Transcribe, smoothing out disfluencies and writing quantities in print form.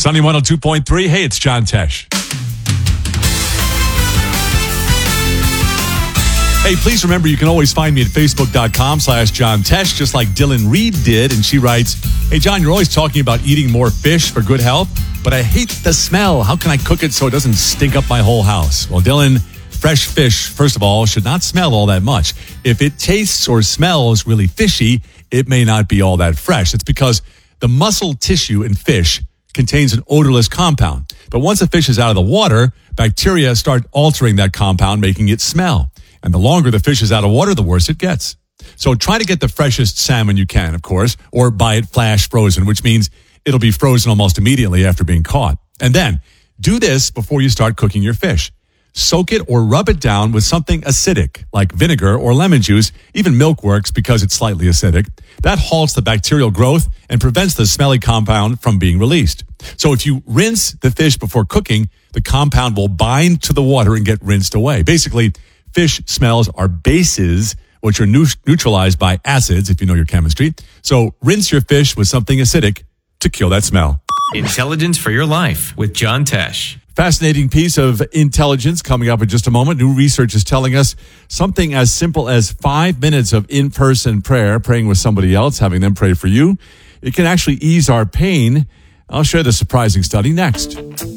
Sunny 102.3. Hey, it's John Tesh. Hey, please remember you can always find me at facebook.com/John Tesh, just like Dylan Reed did. And she writes, hey, John, you're always talking about eating more fish for good health, but I hate the smell. How can I cook it so it doesn't stink up my whole house? Well, Dylan, fresh fish, first of all, should not smell all that much. If it tastes or smells really fishy, it may not be all that fresh. It's because the muscle tissue in fish contains an odorless compound. But once a fish is out of the water, bacteria start altering that compound, making it smell. And the longer the fish is out of water, the worse it gets. So try to get the freshest salmon you can, of course, or buy it flash frozen, which means it'll be frozen almost immediately after being caught. And then do this before you start cooking your fish. Soak it or rub it down with something acidic, like vinegar or lemon juice. Even milk works because it's slightly acidic. That halts the bacterial growth and prevents the smelly compound from being released. So if you rinse the fish before cooking, the compound will bind to the water and get rinsed away. Basically, fish smells are bases, which are neutralized by acids, if you know your chemistry. So rinse your fish with something acidic to kill that smell. Intelligence for your life with John Tesh. Fascinating piece of intelligence coming up in just a moment. New research is telling us something as simple as 5 minutes of in-person prayer, praying with somebody else, having them pray for you. It can actually ease our pain. I'll share the surprising study next.